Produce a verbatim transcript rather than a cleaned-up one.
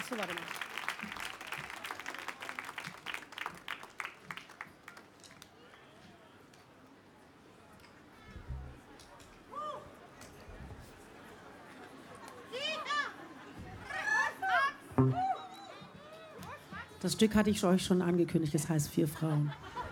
So, warte mal. Das Stück hatte ich euch schon angekündigt, es heißt Vier Frauen.